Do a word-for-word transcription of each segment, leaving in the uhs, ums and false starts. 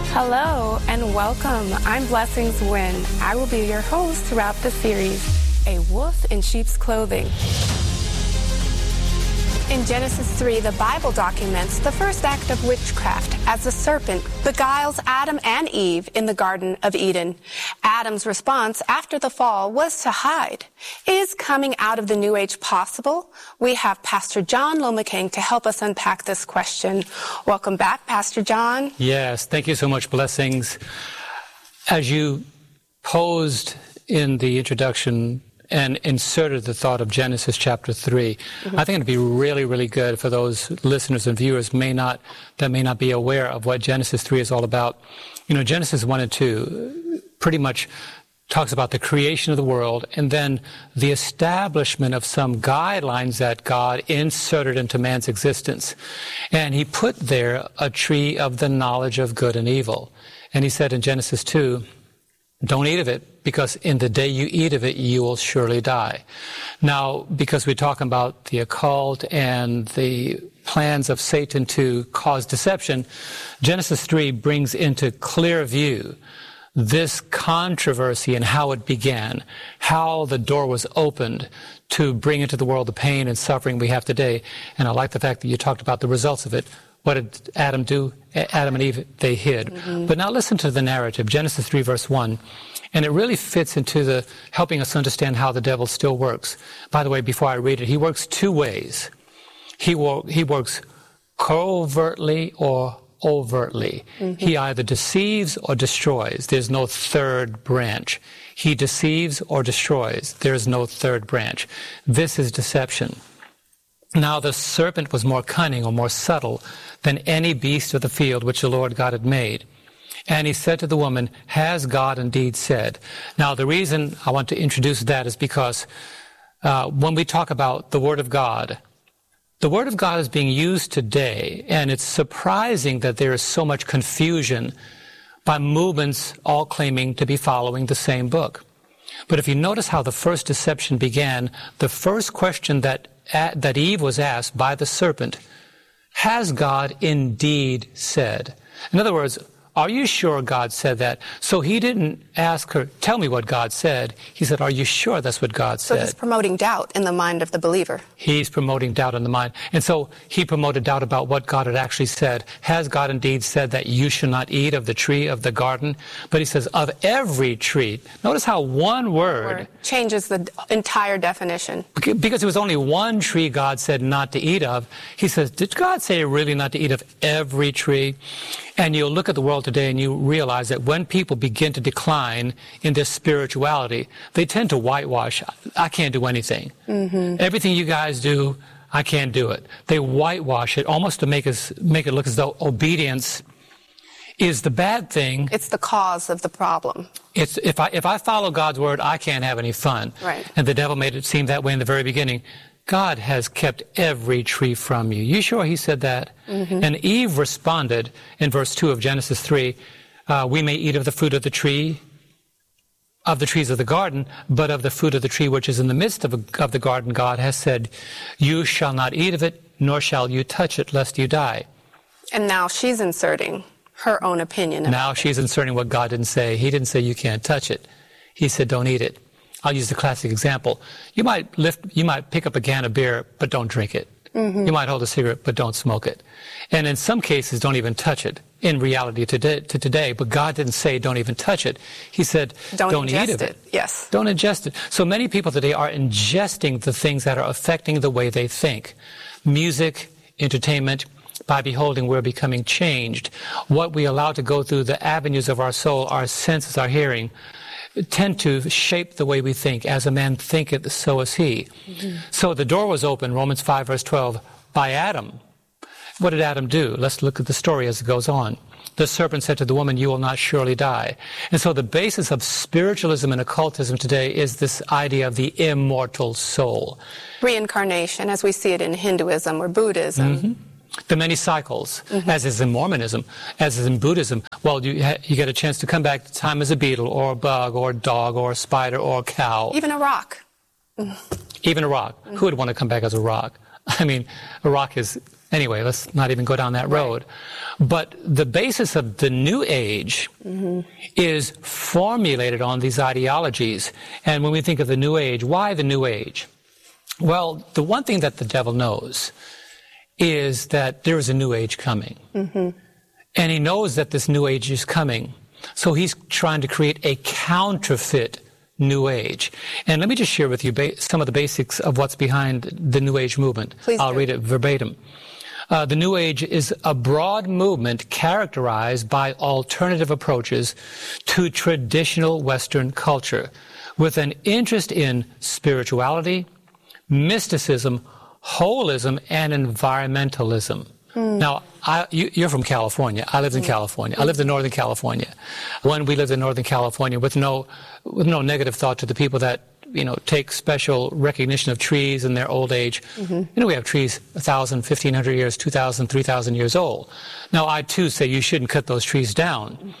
Hello and welcome. I'm Blessings Wynn. I will be your host throughout the series, A Wolf in Sheep's Clothing. In Genesis three, the Bible documents the first act of witchcraft as the serpent beguiles Adam and Eve in the Garden of Eden. Adam's response after the fall was to hide. Is coming out of the New Age possible? We have Pastor John Lomaking to help us unpack this question. Welcome back, Pastor John. Yes, thank you so much, Blessings. As you posed in the introduction and inserted the thought of Genesis chapter three. Mm-hmm. I think it'd be really, really good for those listeners and viewers may not that may not be aware of what Genesis three is all about. You know, Genesis one and two pretty much talks about the creation of the world and then the establishment of some guidelines that God inserted into man's existence. And he put there a tree of the knowledge of good and evil. And he said in Genesis two, don't eat of it, because in the day you eat of it, you will surely die. Now, because we're talking about the occult and the plans of Satan to cause deception, Genesis three brings into clear view this controversy and how it began, how the door was opened to bring into the world the pain and suffering we have today. And I like the fact that you talked about the results of it. What did Adam do? Adam and Eve, they hid. Mm-hmm. But now listen to the narrative, Genesis three, verse one. And it really fits into the helping us understand how the devil still works. By the way, before I read it, he works two ways. He, wo- he works covertly or overtly. Mm-hmm. He either deceives or destroys. There's no third branch. He deceives or destroys. There's no third branch. This is deception. Now the serpent was more cunning or more subtle than any beast of the field which the Lord God had made. And he said to the woman, has God indeed said? Now the reason I want to introduce that is because uh, when we talk about the Word of God, the Word of God is being used today, and it's surprising that there is so much confusion by movements all claiming to be following the same book. But if you notice how the first deception began, the first question that that Eve was asked by the serpent, has God indeed said? In other words, are you sure God said that? So he didn't ask her, tell me what God said. He said, are you sure that's what God said? So he's promoting doubt in the mind of the believer. He's promoting doubt in the mind. And so he promoted doubt about what God had actually said. Has God indeed said that you should not eat of the tree of the garden? But he says, of every tree. Notice how one word changes the entire definition. Because it was only one tree God said not to eat of. He says, did God say really not to eat of every tree? And you'll look at the world today and you realize that when people begin to decline in their spirituality, they tend to whitewash. I can't do anything. Mm-hmm. Everything you guys do, I can't do it. They whitewash it almost to make us make it look as though obedience is the bad thing. It's the cause of the problem. It's if I if I follow God's word, I can't have any fun. Right. And the devil made it seem that way in the very beginning. God has kept every tree from you. You sure he said that? Mm-hmm. And Eve responded in verse two of Genesis three, uh, we may eat of the fruit of the tree, of the trees of the garden, but of the fruit of the tree which is in the midst of, a, of the garden, God has said, you shall not eat of it, nor shall you touch it, lest you die. And now she's inserting her own opinion. Now she's inserting what God didn't say. He didn't say you can't touch it. He said don't eat it. I'll use the classic example. You might lift, you might pick up a can of beer, but don't drink it. Mm-hmm. You might hold a cigarette, but don't smoke it. And in some cases, don't even touch it. In reality today, to today, but God didn't say don't even touch it. He said don't, don't eat of it. it. Yes. Don't ingest it. So many people today are ingesting the things that are affecting the way they think. Music, entertainment. By beholding, we're becoming changed. What we allow to go through the avenues of our soul, our senses, our hearing, tend to shape the way we think. As a man thinketh, so is he. Mm-hmm. So the door was open, Romans five, verse twelve, by Adam. What did Adam do? Let's look at the story as it goes on. The serpent said to the woman, you will not surely die. And so the basis of spiritualism and occultism today is this idea of the immortal soul. Reincarnation, as we see it in Hinduism or Buddhism. Mm-hmm. The many cycles, mm-hmm. as is in Mormonism, as is in Buddhism. Well, you ha- you get a chance to come back to time as a beetle, or a bug, or a dog, or a spider, or a cow. Even a rock. Even a rock. Mm-hmm. Who would want to come back as a rock? I mean, a rock is Anyway, let's not even go down that road. Right. But the basis of the New Age mm-hmm. is formulated on these ideologies. And when we think of the New Age, why the New Age? Well, the one thing that the devil knows is that there is a New Age coming. Mm-hmm. And he knows that this New Age is coming. So he's trying to create a counterfeit New Age. And let me just share with you ba- some of the basics of what's behind the New Age movement. Please I'll do. read it verbatim. Uh, the New Age is a broad movement characterized by alternative approaches to traditional Western culture, with an interest in spirituality, mysticism, holism, and environmentalism. Mm. Now, I, you, you're from California. I lived in mm. California. I lived in Northern California. When we lived in Northern California, with no, with no negative thought to the people that, you know, take special recognition of trees in their old age. Mm-hmm. You know, we have trees one thousand, fifteen hundred years, two thousand, three thousand years old. Now, I too say you shouldn't cut those trees down.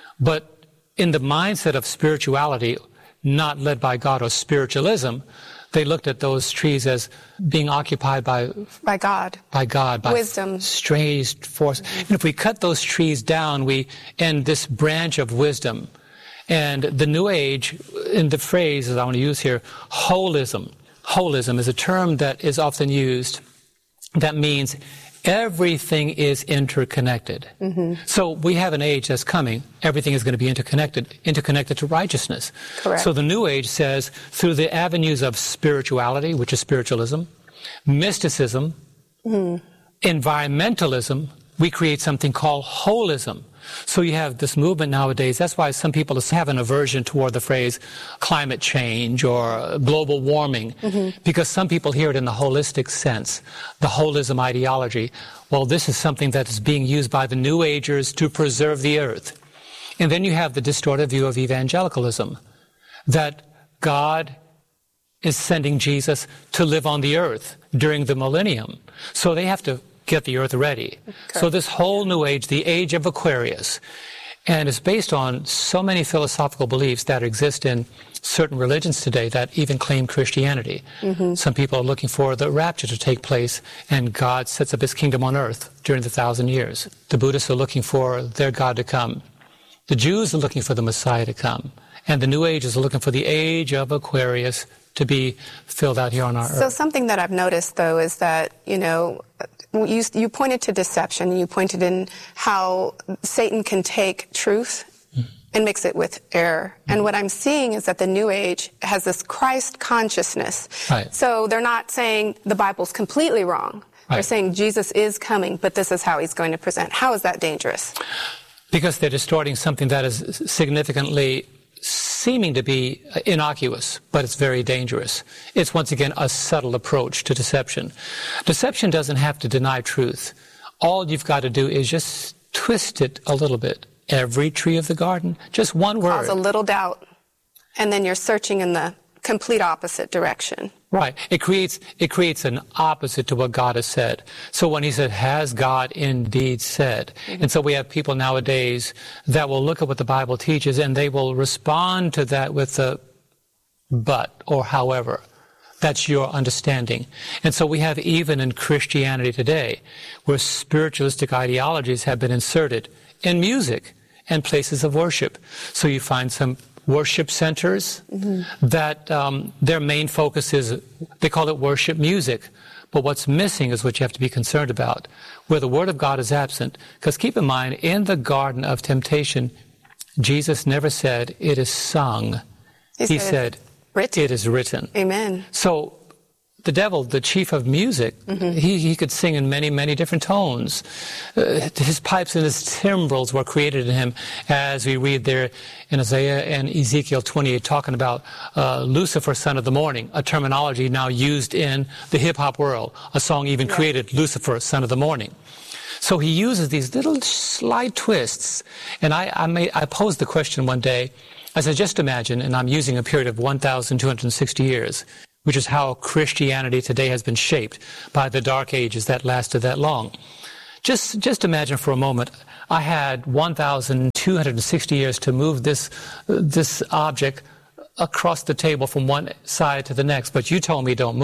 But in the mindset of spirituality, not led by God or spiritualism, they looked at those trees as being occupied by by God, by God, by wisdom, strange force. Mm-hmm. And if we cut those trees down, we end this branch of wisdom. And the New Age, in the phrase that I want to use here, holism. Holism is a term that is often used that means everything is interconnected. Mm-hmm. So we have an age that's coming. Everything is going to be interconnected, interconnected to righteousness. Correct. So the New Age says through the avenues of spirituality, which is spiritualism, mysticism, mm-hmm. environmentalism, we create something called holism. So you have this movement nowadays. That's why some people have an aversion toward the phrase climate change or global warming, mm-hmm. because some people hear it in the holistic sense, the holism ideology. Well, this is something that is being used by the New Agers to preserve the earth. And then you have the distorted view of evangelicalism, that God is sending Jesus to live on the earth during the millennium. So they have to get the earth ready. Okay. So this whole New Age, the age of Aquarius, and it's based on so many philosophical beliefs that exist in certain religions today that even claim Christianity. Mm-hmm. Some people are looking for the rapture to take place and God sets up his kingdom on earth during the thousand years. The Buddhists are looking for their God to come. The Jews are looking for the Messiah to come. And the New Age is looking for the age of Aquarius to be filled out here on our so earth. So something that I've noticed, though, is that, you know, you, you pointed to deception. You pointed in how Satan can take truth mm. and mix it with error. Mm. And what I'm seeing is that the New Age has this Christ consciousness. Right. So they're not saying the Bible's completely wrong. Right. They're saying Jesus is coming, but this is how he's going to present. How is that dangerous? Because they're distorting something that is significantly seeming to be innocuous, but it's very dangerous. It's, once again, a subtle approach to deception. Deception doesn't have to deny truth. All you've got to do is just twist it a little bit. Every tree of the garden, just one word. Cause a little doubt, and then you're searching in the complete opposite direction. Right. It creates it creates an opposite to what God has said. So when he said, has God indeed said? Mm-hmm. And so we have people nowadays that will look at what the Bible teaches and they will respond to that with a but or however. That's your understanding. And so we have even in Christianity today where spiritualistic ideologies have been inserted in music and places of worship. So you find some worship centers mm-hmm. that um, their main focus is, they call it worship music. But what's missing is what you have to be concerned about, where the Word of God is absent. Because keep in mind, in the Garden of Temptation, Jesus never said, it is sung. He, he said, said it is written. Amen. So the devil, the chief of music, mm-hmm. he, he could sing in many, many different tones. Uh, his pipes and his timbrels were created in him, as we read there in Isaiah and Ezekiel twenty-eight, talking about uh, Lucifer, son of the morning, a terminology now used in the hip-hop world. A song even yeah. created, Lucifer, son of the morning. So he uses these little slight twists. And I, I, made, I posed the question one day. I said, just imagine, and I'm using a period of one thousand two hundred sixty years, which is how Christianity today has been shaped by the Dark Ages that lasted that long. Just just imagine for a moment, I had one thousand two hundred sixty years to move this uh, this object across the table from one side to the next, but you told me don't move it.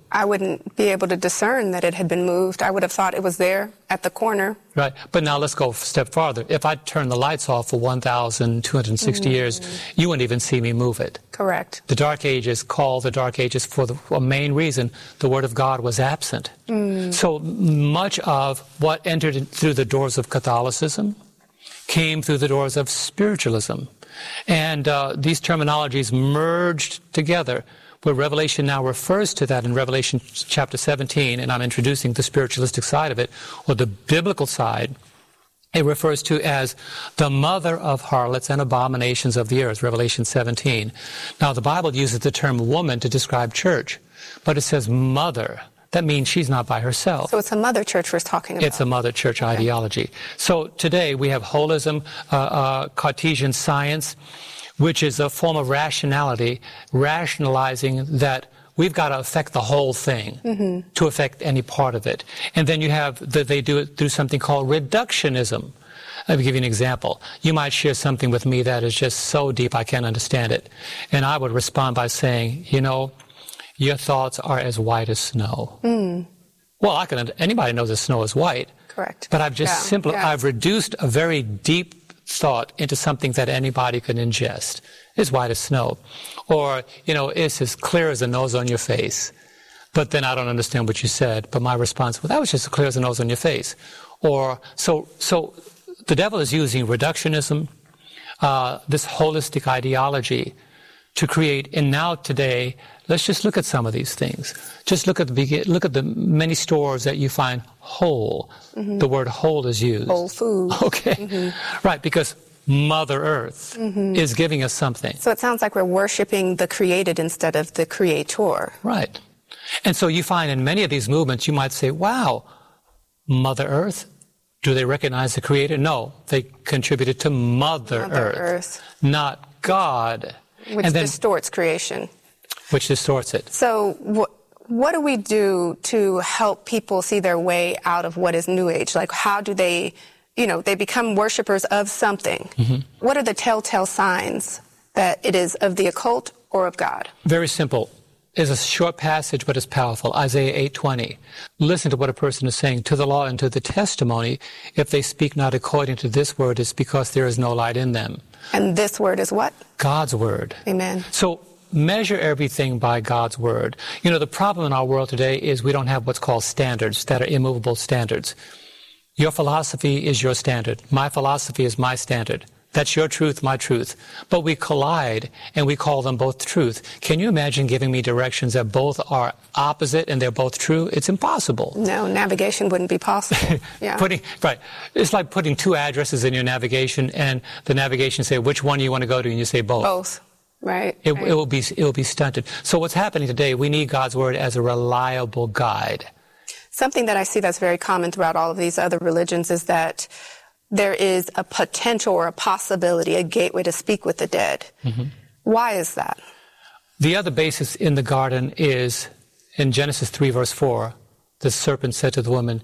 I wouldn't be able to discern that it had been moved. I would have thought it was there at the corner. Right. But now let's go a step farther. If I turn the lights off for one thousand two hundred sixty mm. years, you wouldn't even see me move it. Correct. The Dark Ages, called the Dark Ages for the a main reason, the Word of God was absent. Mm. So much of what entered in through the doors of Catholicism came through the doors of spiritualism. And uh, these terminologies merged together, where Revelation now refers to that in Revelation chapter seventeen, and I'm introducing the spiritualistic side of it, or the biblical side. It refers to as the mother of harlots and abominations of the earth, Revelation seventeen. Now, the Bible uses the term woman to describe church, but it says mother. That means she's not by herself. So it's a mother church we're talking about. It's a mother church okay. ideology. So today we have holism, uh, uh, Cartesian science, which is a form of rationality, rationalizing that we've got to affect the whole thing mm-hmm. to affect any part of it. And then you have that they do it through something called reductionism. Let me give you an example. You might share something with me that is just so deep I can't understand it. And I would respond by saying, you know, your thoughts are as white as snow. Mm. Well, I can, anybody knows that snow is white. Correct. But I've just yeah. simply, yeah. I've reduced a very deep thought into something that anybody can ingest. It's white as snow. Or, you know, it's as clear as the nose on your face. But then I don't understand what you said. But my response, well, that was just as clear as the nose on your face. Or, so, so the devil is using reductionism, uh, this holistic ideology to create, and now today, let's just look at some of these things. Just look at the begin, look at the many stores that you find whole. Mm-hmm. The word whole is used. Whole food. Okay. Mm-hmm. Right, because Mother Earth mm-hmm. is giving us something. So it sounds like we're worshiping the created instead of the creator. Right. And so you find in many of these movements, you might say, wow, Mother Earth, do they recognize the creator? No, they contributed to Mother, Mother Earth, Earth, not God. Which and then, distorts creation. Which distorts it. So wh- what do we do to help people see their way out of what is New Age? Like, how do they, you know, they become worshipers of something. Mm-hmm. What are the telltale signs that it is of the occult or of God? Very simple. It's a short passage, but it's powerful. Isaiah eight twenty. Listen to what a person is saying. To the law and to the testimony, if they speak not according to this word, it's because there is no light in them. And this word is what? God's word. Amen. So measure everything by God's word. You know, the problem in our world today is we don't have what's called standards that are immovable standards. Your philosophy is your standard. My philosophy is my standard. That's your truth, my truth. But we collide, and we call them both truth. Can you imagine giving me directions that both are opposite and they're both true? It's impossible. No, navigation wouldn't be possible. Yeah. putting, right. It's like putting two addresses in your navigation, and the navigation say which one you want to go to, and you say both. Both. Right. It, right. it will be it will be stunted. So what's happening today, we need God's word as a reliable guide. Something that I see that's very common throughout all of these other religions is that there is a potential or a possibility, a gateway to speak with the dead. Mm-hmm. Why is that? The other basis in the garden is in Genesis three, verse four, the serpent said to the woman,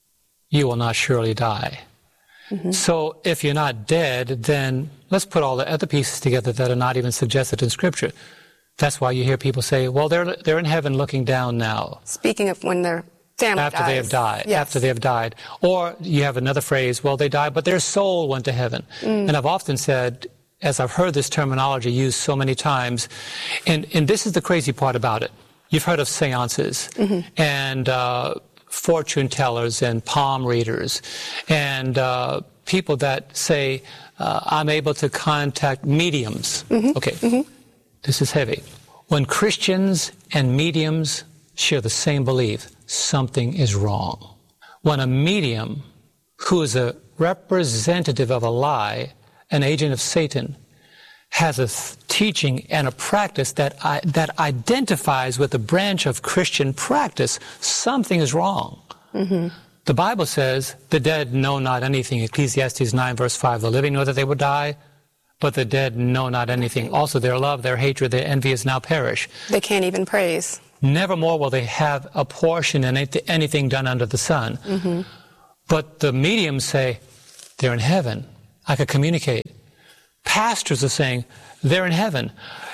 you will not surely die. Mm-hmm. So if you're not dead, then let's put all the other pieces together that are not even suggested in Scripture. That's why you hear people say, well, they're they're in heaven looking down now. Speaking of when they're family after dies. they have died, yes. after they have died. Or you have another phrase, well, they died, but their soul went to heaven. Mm. And I've often said, as I've heard this terminology used so many times, and, and this is the crazy part about it. You've heard of seances mm-hmm. and uh, fortune tellers and palm readers and uh, people that say, uh, I'm able to contact mediums. Mm-hmm. Okay, mm-hmm. This is heavy. When Christians and mediums share the same belief, something is wrong. When a medium who is a representative of a lie, an agent of Satan, has a th- teaching and a practice that I, that identifies with a branch of Christian practice, something is wrong. Mm-hmm. The Bible says, the dead know not anything. Ecclesiastes nine, verse five, the living know that they will die, but the dead know not anything. Also their love, their hatred, their envy is now perish. They can't even praise. Nevermore will they have a portion in anything done under the sun. Mm-hmm. But the mediums say, they're in heaven. I could communicate. Pastors are saying, they're in heaven.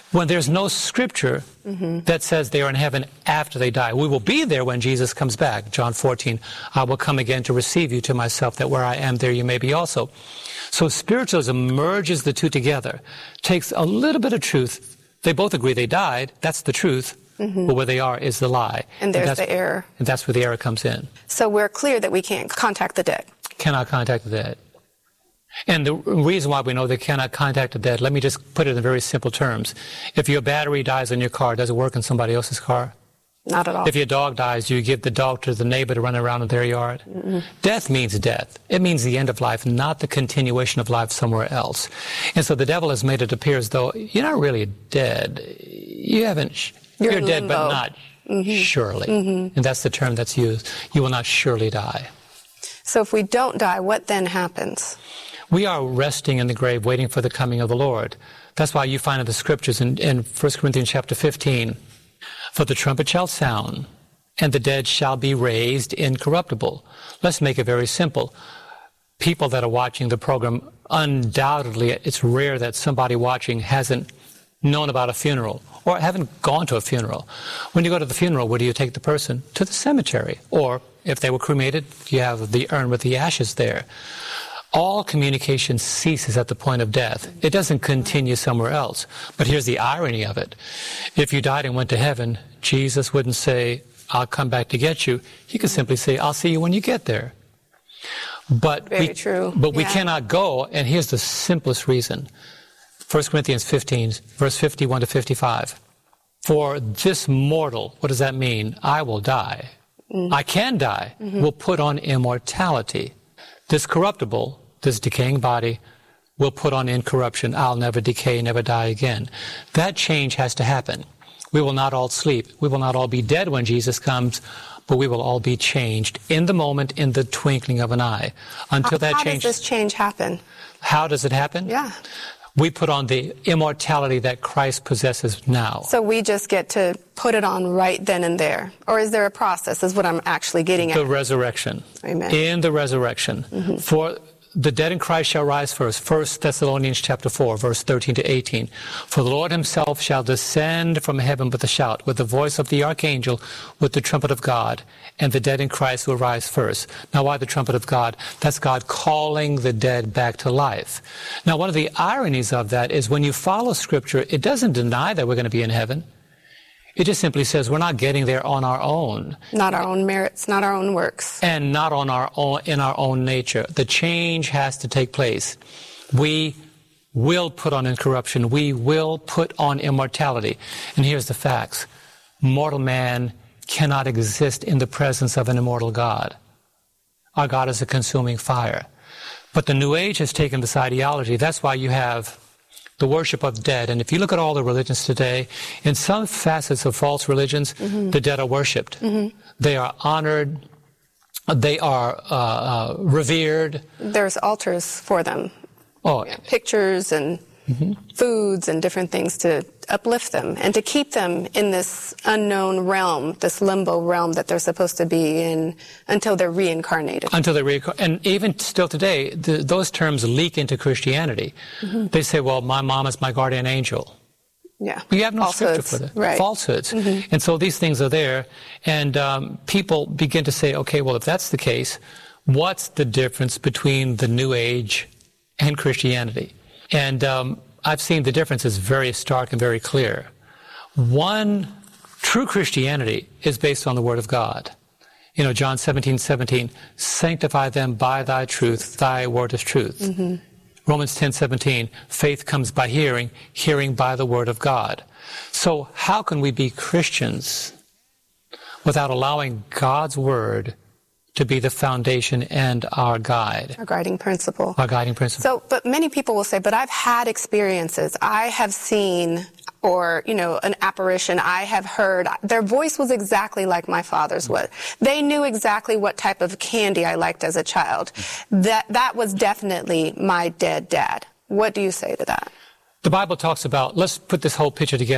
when there's no scripture mm-hmm. that says they are in heaven after they die. We will be there when Jesus comes back. John fourteen, I will come again to receive you to myself, that where I am, there you may be also. So spiritualism merges the two together, takes a little bit of truth. They both agree they died. That's the truth. Mm-hmm. But where they are is the lie. And there's and the error. And that's where the error comes in. So we're clear that we can't contact the dead. Cannot contact the dead. And the reason why we know they cannot contact the dead, let me just put it in very simple terms. If your battery dies on your car, does it work in somebody else's car? Not at all. If your dog dies, do you give the dog to the neighbor to run around in their yard? Mm-mm. Death means death. It means the end of life, not the continuation of life somewhere else. And so the devil has made it appear as though you're not really dead. You haven't... You're, you're dead, limbo. but not mm-hmm. surely. Mm-hmm. And that's the term that's used. You will not surely die. So if we don't die, what then happens? We are resting in the grave, waiting for the coming of the Lord. That's why you find in the scriptures in, in First Corinthians chapter fifteen, for the trumpet shall sound, and the dead shall be raised incorruptible. Let's make it very simple. People that are watching the program, undoubtedly, it's rare that somebody watching hasn't known about a funeral or haven't gone to a funeral. When you go to the funeral, where do you take the person? To the cemetery. Or if they were cremated, you have the urn with the ashes there. All communication ceases at the point of death. It doesn't continue somewhere else. But here's the irony of it. If you died and went to heaven, Jesus wouldn't say, I'll come back to get you. He could simply say, I'll see you when you get there. But Very we, true. But we yeah. cannot go, and here's the simplest reason. First Corinthians fifteen, verse fifty-one to fifty-five. For this mortal, what does that mean? I will die. Mm. I can die. Mm-hmm. Will put on immortality. This corruptible, this decaying body, will put on incorruption. I'll never decay, never die again. That change has to happen. We will not all sleep. We will not all be dead when Jesus comes, but we will all be changed in the moment, in the twinkling of an eye. Until that how change. How does this change happen? How does it happen? Yeah. We put on the immortality that Christ possesses now. So we just get to put it on right then and there? Or is there a process, is what I'm actually getting at? The resurrection. Amen. In the resurrection. Mm-hmm. For the dead in Christ shall rise first. First Thessalonians chapter four, verse thirteen to eighteen. For the Lord himself shall descend from heaven with a shout, with the voice of the archangel, with the trumpet of God, and the dead in Christ will rise first. Now, why the trumpet of God? That's God calling the dead back to life. Now, one of the ironies of that is when you follow Scripture, it doesn't deny that we're going to be in heaven. It just simply says we're not getting there on our own. Not our own merits, not our own works. And not on our own, in our own nature. The change has to take place. We will put on incorruption. We will put on immortality. And here's the facts. Mortal man cannot exist in the presence of an immortal God. Our God is a consuming fire. But the New Age has taken this ideology. That's why you have the worship of dead. And if you look at all the religions today, in some facets of false religions, mm-hmm. the dead are worshipped. Mm-hmm. They are honored. They are uh, uh, revered. There's altars for them. Oh, yeah, pictures and mm-hmm. foods and different things to uplift them and to keep them in this unknown realm, this limbo realm that they're supposed to be in until they're reincarnated. Until they're reincarnated. And even still today, the, those terms leak into Christianity. Mm-hmm. They say, well, my mom is my guardian angel. Yeah. We have no Falsehoods. scripture for that. Right. Falsehoods. Mm-hmm. And so these things are there. And um, people begin to say, okay, well, if that's the case, what's the difference between the New Age and Christianity? And um, I've seen the difference is very stark and very clear. One, true Christianity is based on the Word of God. You know, John seventeen seventeen, sanctify them by thy truth, thy word is truth. Mm-hmm. Romans ten seventeen, faith comes by hearing, hearing by the Word of God. So how can we be Christians without allowing God's Word to be the foundation and our guide. Our guiding principle. Our guiding principle. So, but many people will say, but I've had experiences. I have seen, or, you know, an apparition. I have heard. Their voice was exactly like my father's was. They knew exactly what type of candy I liked as a child. That, that was definitely my dead dad. What do you say to that? The Bible talks about, let's put this whole picture together.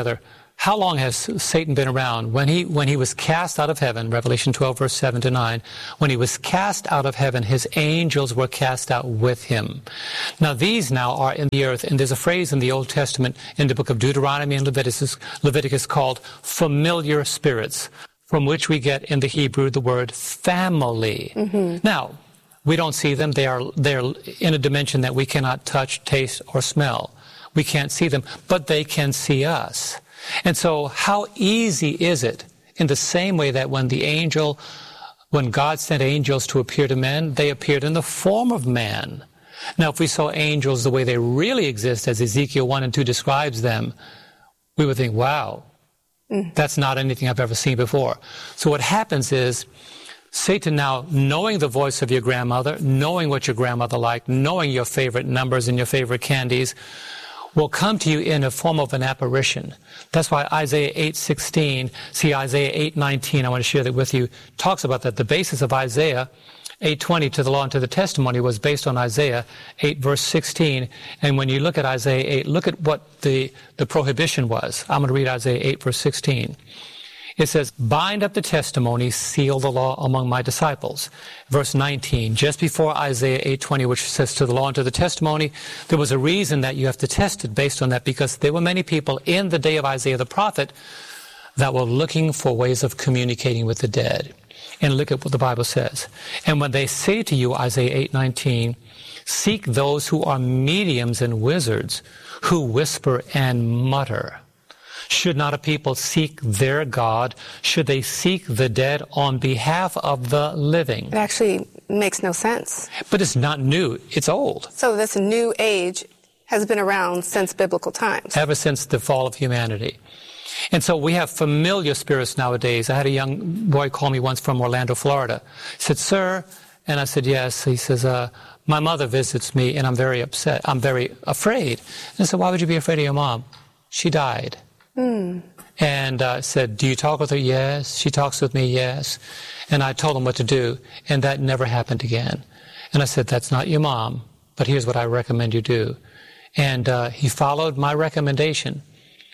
how long has Satan been around? When he, when he was cast out of heaven, Revelation twelve, verse seven to nine, when he was cast out of heaven, his angels were cast out with him. Now these now are in the earth, and there's a phrase in the Old Testament, in the book of Deuteronomy and Leviticus, Leviticus called familiar spirits, from which we get in the Hebrew the word family. Mm-hmm. Now, we don't see them. They are, they're in a dimension that we cannot touch, taste, or smell. We can't see them, but they can see us. And so how easy is it, in the same way that when the angel, when God sent angels to appear to men, they appeared in the form of man. Now, if we saw angels the way they really exist, as Ezekiel one and two describes them, we would think, wow, mm. that's not anything I've ever seen before. So what happens is, Satan now, knowing the voice of your grandmother, knowing what your grandmother liked, knowing your favorite numbers and your favorite candies, will come to you in a form of an apparition. That's why Isaiah eight sixteen, see Isaiah eight nineteen, I want to share that with you, talks about that. The basis of Isaiah eight twenty, to the law and to the testimony, was based on Isaiah eight verse sixteen. And when you look at Isaiah eight, look at what the, the prohibition was. I'm going to read Isaiah eight verse sixteen. It says, bind up the testimony, seal the law among my disciples. Verse nineteen, just before Isaiah eight twenty, which says to the law and to the testimony, there was a reason that you have to test it based on that, because there were many people in the day of Isaiah the prophet that were looking for ways of communicating with the dead. And look at what the Bible says. And when they say to you, Isaiah eight nineteen, seek those who are mediums and wizards, who whisper and mutter. Should not a people seek their God? Should they seek the dead on behalf of the living? It actually makes no sense. But it's not new. It's old. So this new age has been around since biblical times. Ever since the fall of humanity. And so we have familiar spirits nowadays. I had a young boy call me once from Orlando, Florida. He said, sir, and I said, yes. He says, uh, my mother visits me and I'm very upset. I'm very afraid. And I said, why would you be afraid of your mom? She died. Mm. And I uh, said, do you talk with her? Yes. She talks with me? Yes. And I told him what to do, and that never happened again. And I said, that's not your mom, but here's what I recommend you do. And uh, he followed my recommendation.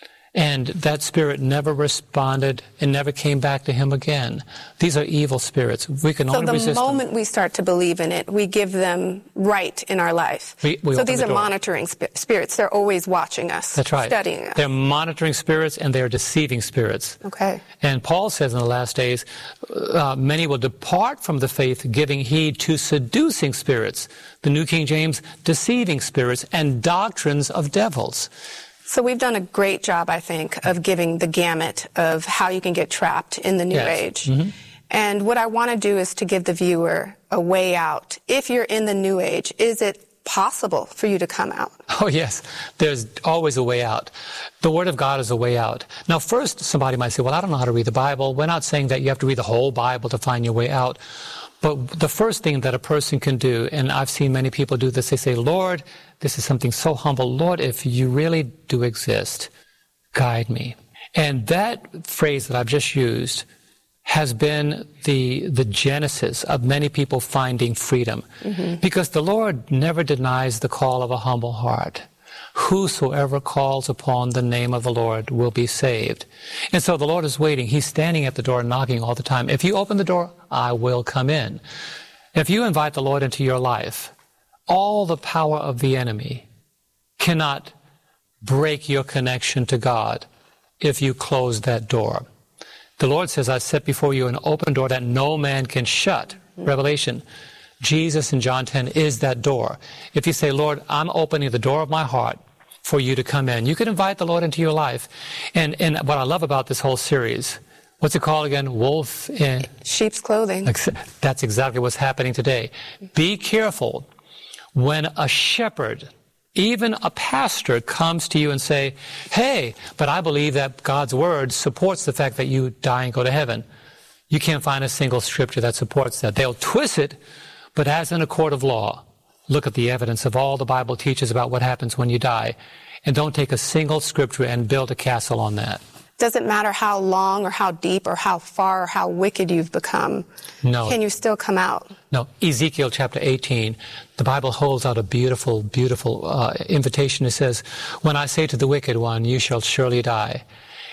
And that spirit never responded and never came back to him again. These are evil spirits. We can only resist them. So the moment we start to believe in it, we give them right in our life. We, we so these the are door. monitoring sp- spirits. They're always watching us. That's right. Studying us. They're monitoring spirits and they're deceiving spirits. Okay. And Paul says in the last days, uh, many will depart from the faith, giving heed to seducing spirits. The New King James, deceiving spirits and doctrines of devils. So we've done a great job, I think, of giving the gamut of how you can get trapped in the New yes. Age. Mm-hmm. And what I want to do is to give the viewer a way out. If you're in the New Age, is it possible for you to come out? Oh, yes. There's always a way out. The Word of God is a way out. Now, first, somebody might say, well, I don't know how to read the Bible. We're not saying that you have to read the whole Bible to find your way out. But the first thing that a person can do, and I've seen many people do this, they say, Lord, this is something so humble. Lord, if you really do exist, guide me. And that phrase that I've just used has been the the genesis of many people finding freedom. Mm-hmm. Because the Lord never denies the call of a humble heart. Whosoever calls upon the name of the Lord will be saved. And so the Lord is waiting. He's standing at the door knocking all the time. If you open the door, I will come in. If you invite the Lord into your life, all the power of the enemy cannot break your connection to God if you close that door. The Lord says, I set before you an open door that no man can shut. Revelation. Jesus in John ten is that door. If you say, Lord, I'm opening the door of my heart for you to come in, you can invite the Lord into your life. And, and what I love about this whole series, what's it called again? Wolf in sheep's clothing. That's exactly what's happening today. Be careful when a shepherd, even a pastor, comes to you and say, hey, but I believe that God's word supports the fact that you die and go to heaven. You can't find a single scripture that supports that. They'll twist it, but as in a court of law, look at the evidence of all the Bible teaches about what happens when you die, and don't take a single scripture and build a castle on that. Doesn't matter how long or how deep or how far or how wicked you've become. No. Can you still come out? No. Ezekiel chapter eighteen, the Bible holds out a beautiful, beautiful uh, invitation. It says, when I say to the wicked one, you shall surely die,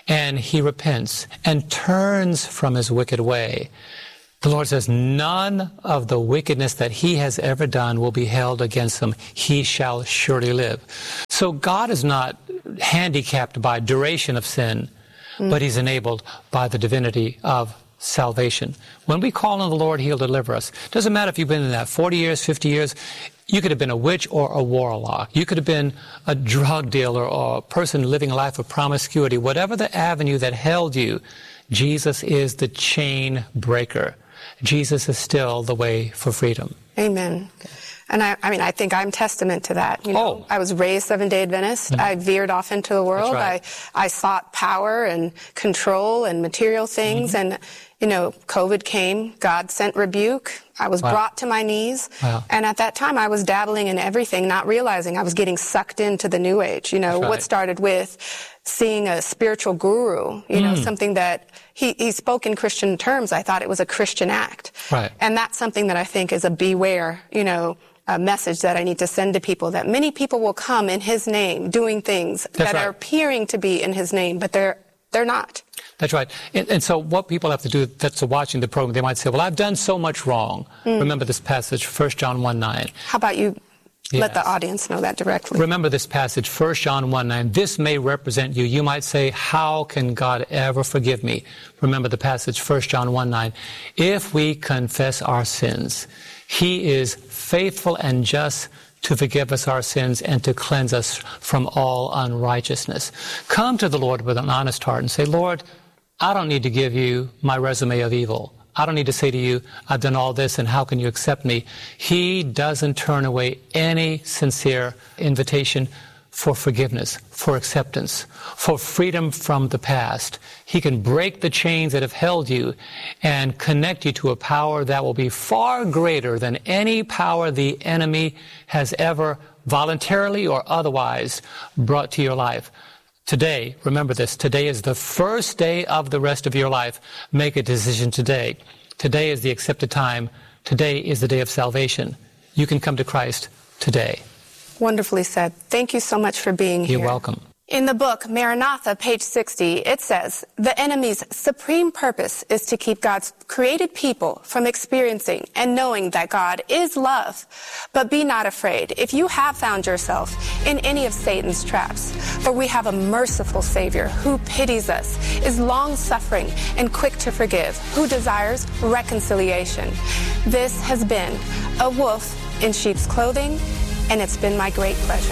and he repents and turns from his wicked way, the Lord says, none of the wickedness that he has ever done will be held against him. He shall surely live. So God is not handicapped by duration of sin, mm. but he's enabled by the divinity of salvation. When we call on the Lord, he'll deliver us. Doesn't matter if you've been in that forty years, fifty years. You could have been a witch or a warlock. You could have been a drug dealer or a person living a life of promiscuity. Whatever the avenue that held you, Jesus is the chain breaker. Jesus is still the way for freedom. Amen. And I, I mean, I think I'm testament to that. You know, oh. I was raised Seventh-day Adventist. Mm-hmm. I veered off into the world. Right. I, I sought power and control and material things. Mm-hmm. And, you know, COVID came. God sent rebuke. I was wow. brought to my knees. Wow. And at that time, I was dabbling in everything, not realizing I was getting sucked into the New Age. You know, right. what started with seeing a spiritual guru, you mm. know, something that he, he spoke in Christian terms. I thought it was a Christian act. Right. And that's something that I think is a beware, you know, a message that I need to send to people, that many people will come in his name doing things That's that right. are appearing to be in his name, but they're they're not. That's right. And, and so what people have to do that's watching the program, they might say, well, I've done so much wrong. Mm. Remember this passage, First John one nine. How about you yes. let the audience know that directly? Remember this passage, First John one nine. This may represent you. You might say, how can God ever forgive me? Remember the passage, First John one nine. If we confess our sins, he is faithful and just to forgive us our sins and to cleanse us from all unrighteousness. Come to the Lord with an honest heart and say, Lord, I don't need to give you my resume of evil. I don't need to say to you, I've done all this and how can you accept me? He doesn't turn away any sincere invitation for forgiveness, for acceptance, for freedom from the past. He can break the chains that have held you and connect you to a power that will be far greater than any power the enemy has ever voluntarily or otherwise brought to your life. Today, remember this, today is the first day of the rest of your life. Make a decision today. Today is the accepted time. Today is the day of salvation. You can come to Christ today. Wonderfully said. Thank you so much for being here. You're welcome. In the book, Maranatha, page sixty, it says, the enemy's supreme purpose is to keep God's created people from experiencing and knowing that God is love. But be not afraid if you have found yourself in any of Satan's traps, for we have a merciful Savior who pities us, is long-suffering and quick to forgive, who desires reconciliation. This has been A Wolf in Sheep's Clothing, and it's been my great pleasure.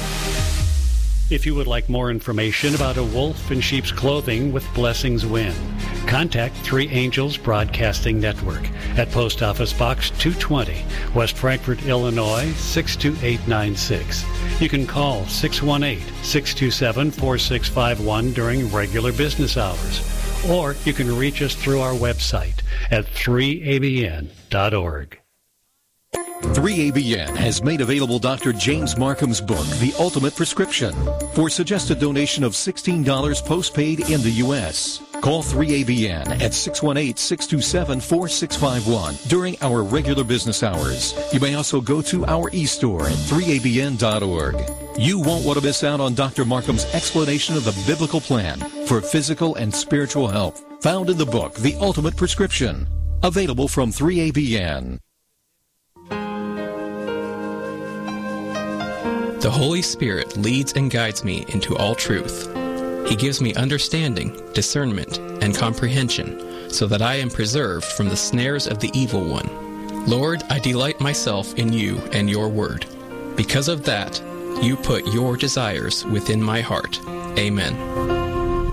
If you would like more information about A Wolf in Sheep's Clothing with Blessings Win, contact Three Angels Broadcasting Network at Post Office Box two twenty, West Frankfort, Illinois, six two eight nine six. You can call six one eight, six two seven, four six five one during regular business hours, or you can reach us through our website at three A B N dot org. three A B N has made available Doctor James Markham's book, The Ultimate Prescription, for a suggested donation of sixteen dollars postpaid in the U S Call three A B N at six one eight, six two seven, four six five one during our regular business hours. You may also go to our e-store at three A B N dot org. You won't want to miss out on Doctor Markham's explanation of the biblical plan for physical and spiritual health, found in the book, The Ultimate Prescription, available from three A B N. The Holy Spirit leads and guides me into all truth. He gives me understanding, discernment, and comprehension, so that I am preserved from the snares of the evil one. Lord, I delight myself in you and your word. Because of that, you put your desires within my heart. Amen.